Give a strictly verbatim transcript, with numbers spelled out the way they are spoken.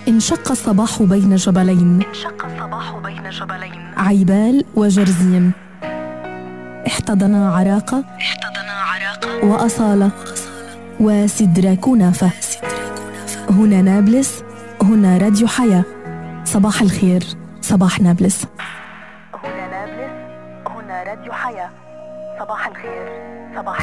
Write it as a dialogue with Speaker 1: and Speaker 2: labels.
Speaker 1: انشق الصباح بين جبلين
Speaker 2: انشق الصباح بين جبلين
Speaker 1: عيبال وجرزيم. احتضنا عراقة
Speaker 2: احتضنا عراقة
Speaker 1: وأصالة وسدرا كنافة. هنا نابلس، هنا راديو حياة. صباح الخير، صباح نابلس.
Speaker 2: هنا نابلس، هنا راديو حياة. صباح الخير، صباح